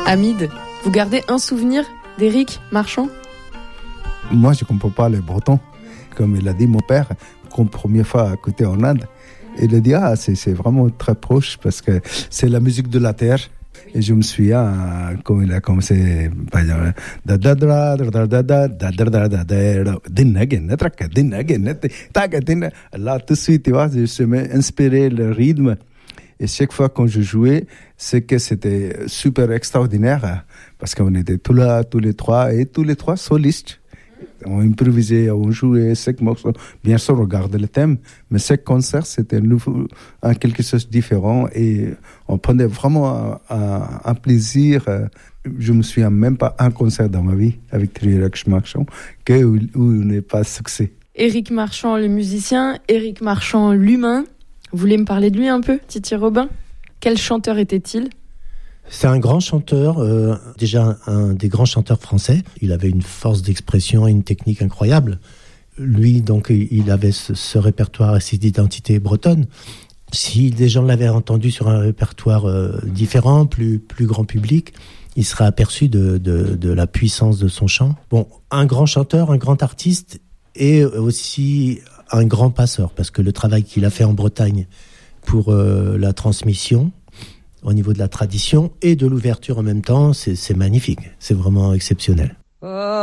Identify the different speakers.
Speaker 1: Hamid, vous gardez un souvenir d'Éric Marchand ?
Speaker 2: Moi, je ne comprends pas les Bretons. Comme il a dit mon père, comme première fois à côté en Inde, il a dit c'est vraiment très proche parce que c'est la musique de la terre. Et je me souviens quand il a commencé là tout de suite, tu vois, je me suis inspiré le rythme. Et chaque fois quand je jouais, c'est que c'était super extraordinaire parce qu'on était tous les trois solistes. On improvisait, on jouait chaque morceau. Bien sûr, on regardait le thème, mais chaque concert, c'était nouveau, quelque chose de différent et on prenait vraiment un plaisir. Je me souviens même pas un concert dans ma vie avec Éric Marchand où il n'est pas succès.
Speaker 1: Éric Marchand, le musicien, Éric Marchand, l'humain. Vous voulez me parler de lui un peu, Titi Robin ? Quel chanteur était-il ?
Speaker 3: C'est un grand chanteur, déjà un des grands chanteurs français. Il avait une force d'expression et une technique incroyable. Lui, donc, il avait ce répertoire et cette identité bretonne. Si des gens l'avaient entendu sur un répertoire différent, plus grand public, il serait aperçu de la puissance de son chant. Bon, un grand chanteur, un grand artiste et aussi un grand passeur, parce que le travail qu'il a fait en Bretagne pour la transmission, au niveau de la tradition et de l'ouverture en même temps, c'est magnifique. C'est vraiment exceptionnel.